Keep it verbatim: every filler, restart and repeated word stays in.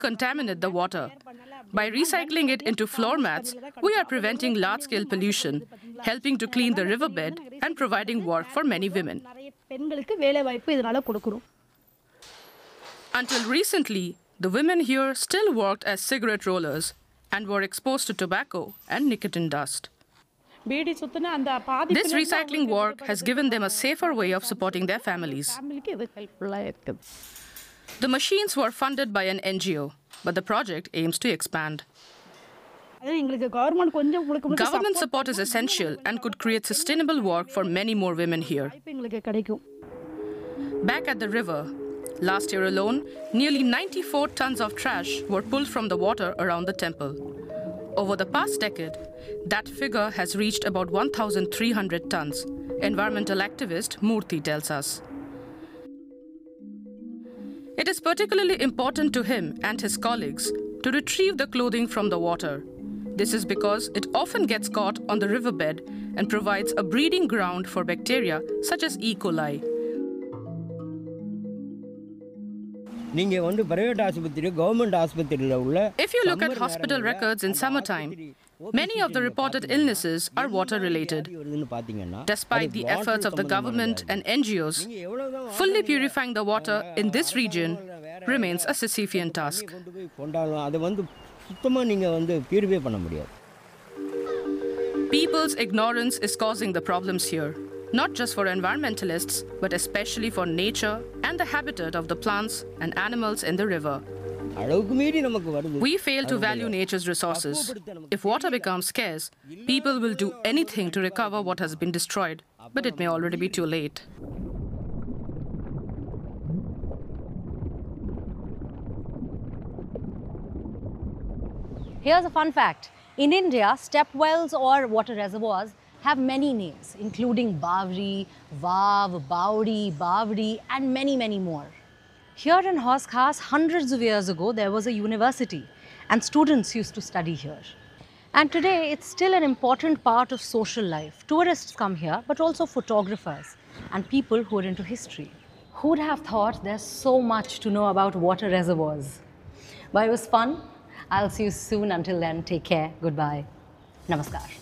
contaminate the water. By recycling it into floor mats, we are preventing large-scale pollution, helping to clean the riverbed and providing work for many women. Until recently, the women here still worked as cigarette rollers and were exposed to tobacco and nicotine dust. This recycling work has given them a safer way of supporting their families. The machines were funded by an N G O, but the project aims to expand. Government support is essential and could create sustainable work for many more women here. Back at the river, last year alone, nearly ninety-four tons of trash were pulled from the water around the temple. Over the past decade, that figure has reached about one thousand three hundred tons, environmental activist Murthy tells us. It is particularly important to him and his colleagues to retrieve the clothing from the water. This is because it often gets caught on the riverbed and provides a breeding ground for bacteria such as E. coli. If you look at hospital records in summertime, many of the reported illnesses are water-related. Despite the efforts of the government and N G Os, fully purifying the water in this region remains a Sisyphean task. People's ignorance is causing the problems here, not just for environmentalists, but especially for nature and the habitat of the plants and animals in the river. We fail to value nature's resources. If water becomes scarce, people will do anything to recover what has been destroyed, but it may already be too late. Here's a fun fact. In India, step wells or water reservoirs have many names, including Bawri, Vav, Bauri, Bawri, and many, many more. Here in Hauz Khas, hundreds of years ago, there was a university, and students used to study here. And today, it's still an important part of social life. Tourists come here, but also photographers and people who are into history. Who'd have thought there's so much to know about water reservoirs? But it was fun. I'll see you soon. Until then, take care. Goodbye. Namaskar.